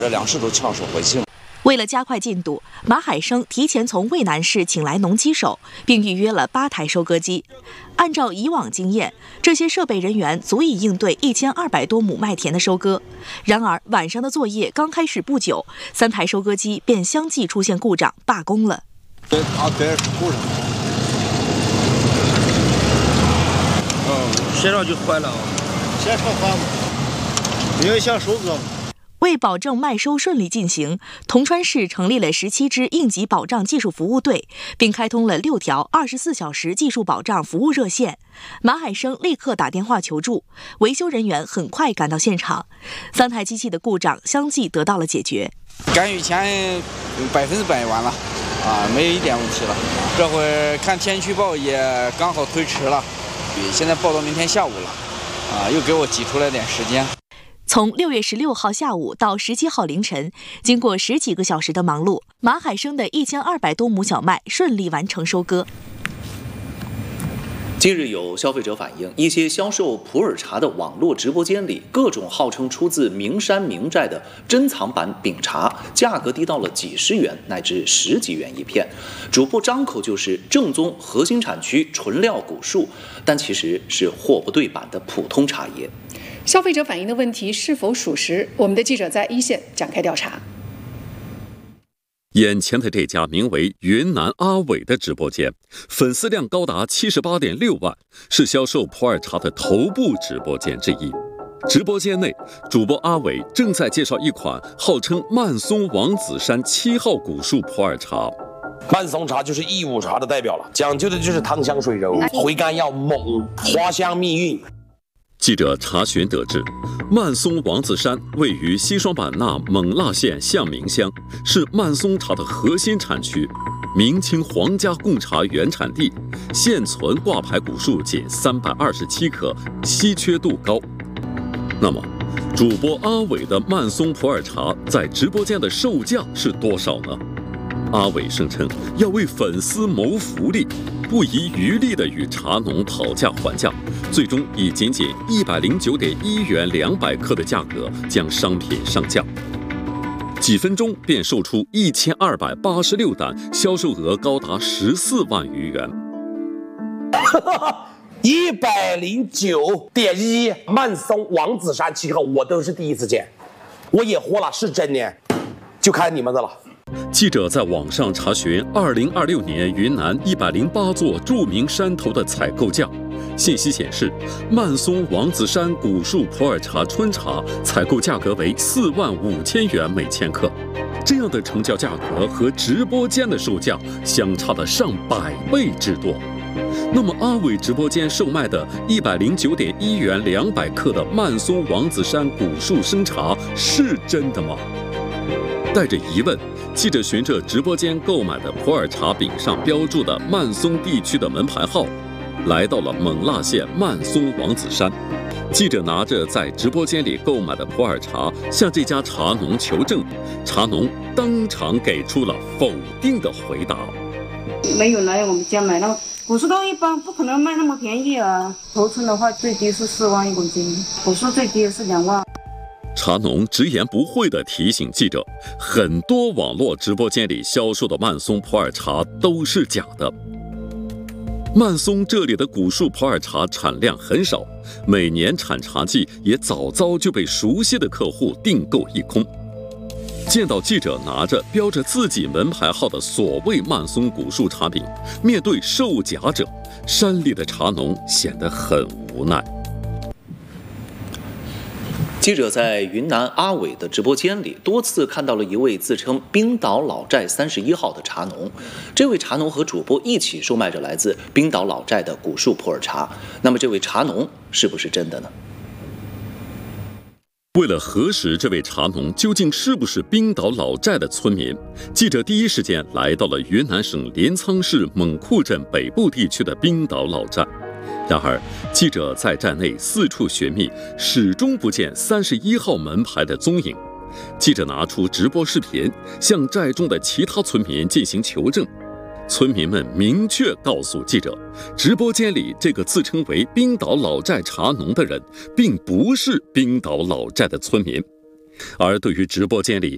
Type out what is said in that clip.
这粮食都抢收回去了。 为了加快进度，马海生提前从渭南市请来农机手，并预约了8台收割机。按照以往经验，这些设备人员足以应对1200多亩麦田的收割。然而，晚上的作业刚开始不久，3台收割机便相继出现故障，罢工了。 线上就坏了， 线上坏了，因为想收割。 为保证麦收顺利进行，铜川市成立了17支应急保障技术服务队，并开通了6条24小时技术保障服务热线。马海生立刻打电话求助，维修人员很快赶到现场，3台机器的故障相继得到了解决。 干预前100%完了，没有一点问题了。这会看天气预报也刚好推迟了，现在报到明天下午了，又给我挤出来点时间。 从6月16号下午到17号凌晨，经过10几个小时的忙碌，马海生的1200多亩小麦顺利完成收割。 近日有消费者反映，一些销售普洱茶的网络直播间里，各种号称出自名山名寨的珍藏版饼茶，价格低到了几十元乃至10几元一片。主播张口就是正宗核心产区纯料古树，但其实是货不对版的普通茶叶。 消费者反映的问题是否属实？我们的记者在一线展开调查。 眼前的这家名为云南阿伟的直播间，粉丝量高达78.6万，是销售普洱茶的头部直播间之一。直播间内，主播阿伟正在介绍一款号称曼松王子山7号古树普洱茶。 曼松茶就是义乌茶的代表了，讲究的就是汤香水柔，回甘要猛，花香蜜韵。 记者查询得知，曼松王子山位于西双版纳勐腊县象明乡，是曼松茶的核心产区，明清皇家贡茶原产地，现存挂牌古树仅327棵，稀缺度高。那么，主播阿伟的曼松普洱茶在直播间的售价是多少呢？阿伟声称要为粉丝谋福利，不遗余力地与茶农讨价还价，最终以仅109.1元200克的价格将商品上架，几分钟便售出1286担，销售额高达14万余元。 109.1曼松王子山7号，我都是第一次见，我也活了，是真的，就看你们的了。 记者在网上查询2026年云南108座著名山头的采购价，信息显示，曼松王子山古树普洱茶春茶采购价格为45000元每千克，这样的成交价格和直播间的售价相差了上100倍之多。那么阿伟直播间售卖的109.1元200克的曼松王子山古树生茶是真的吗？带着疑问，记者循着直播间购买的普洱茶饼上标注的曼松地区的门牌号，来到了勐腊县曼松王子山。记者拿着在直播间里购买的普洱茶向这家茶农求证，茶农当场给出了否定的回答。 没有来我们家买，那古树刀一般不可能卖那么便宜啊。头寸的话最低是4万1公斤，古树最低是2万。 茶农直言不讳地提醒记者，很多网络直播间里销售的曼松普洱茶都是假的。曼松这里的古树普洱茶产量很少，每年产茶季也早早就被熟悉的客户订购一空。见到记者拿着标着自己门牌号的所谓曼松古树茶饼，面对售假者，山里的茶农显得很无奈。 记者在云南阿伟的直播间里多次看到了一位自称冰岛老寨31号的茶农，这位茶农和主播一起售卖着来自冰岛老寨的古树普洱茶。那么这位茶农是不是真的呢？ 为了核实这位茶农究竟是不是冰岛老寨的村民，记者第一时间来到了云南省临沧市勐库镇北部地区的冰岛老寨。然而，记者在站内四处寻觅，始终不见31号门牌的踪影。记者拿出直播视频，向寨中的其他村民进行求证。村民们明确告诉记者，直播间里这个自称为冰岛老寨茶农的人，并不是冰岛老寨的村民。而对于直播间里